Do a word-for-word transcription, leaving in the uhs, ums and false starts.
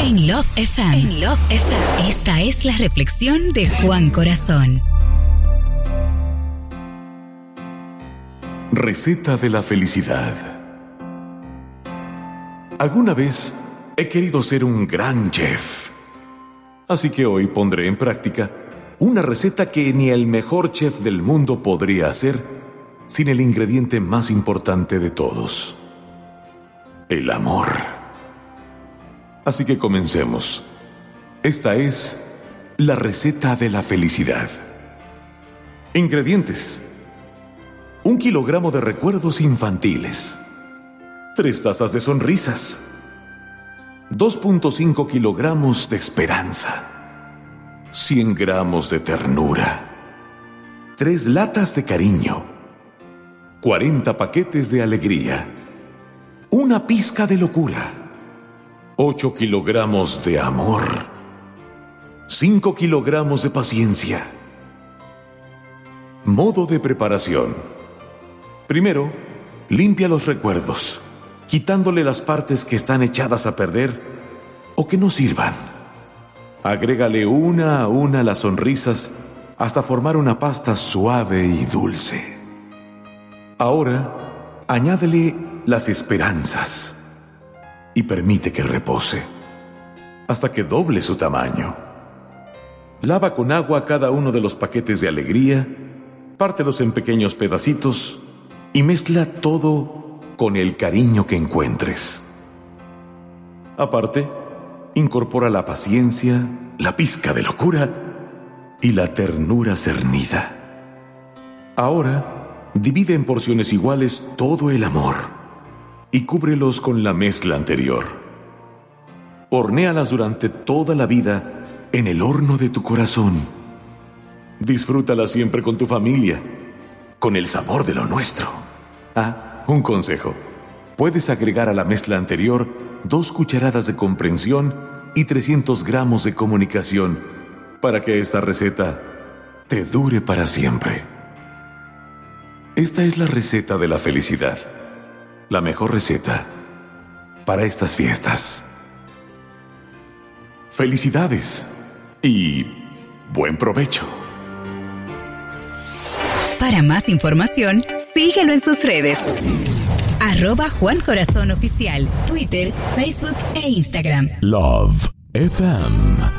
En Love F M. En Love F M. Esta es la reflexión de Juan Corazón. Receta de la felicidad. Alguna vez he querido ser un gran chef. Así que hoy pondré en práctica una receta que ni el mejor chef del mundo podría hacer sin el ingrediente más importante de todos: el amor. Así que comencemos. Esta es la receta de la felicidad. Ingredientes: un kilogramo de recuerdos infantiles, tres tazas de sonrisas, dos punto cinco kilogramos de esperanza, cien gramos de ternura, tres latas de cariño, cuarenta paquetes de alegría, una pizca de locura, ocho kilogramos de amor, cinco kilogramos de paciencia. Modo de preparación: primero, limpia los recuerdos, quitándole las partes que están echadas a perder o que no sirvan. Agrégale una a una las sonrisas hasta formar una pasta suave y dulce. Ahora, añádele las esperanzas y permite que repose hasta que doble su tamaño. Lava con agua cada uno de los paquetes de alegría, pártelos en pequeños pedacitos y mezcla todo con el cariño que encuentres. Aparte, incorpora la paciencia, la pizca de locura y la ternura cernida. Ahora, divide en porciones iguales todo el amor y cúbrelos con la mezcla anterior. Hornéalas durante toda la vida en el horno de tu corazón. Disfrútala siempre con tu familia, con el sabor de lo nuestro. Ah, un consejo: puedes agregar a la mezcla anterior dos cucharadas de comprensión y trescientos gramos de comunicación para que esta receta te dure para siempre. Esta es la receta de la felicidad, la mejor receta para estas fiestas. Felicidades y buen provecho. Para más información, síguelo en sus redes. Arroba Juan Corazón Oficial, Twitter, Facebook e Instagram. Love F M.